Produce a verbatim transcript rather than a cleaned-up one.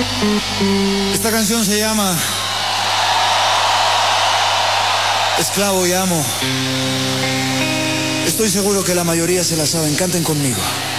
Esta canción se llama Esclavo y Amo. Estoy seguro que la mayoría se la saben. Canten conmigo.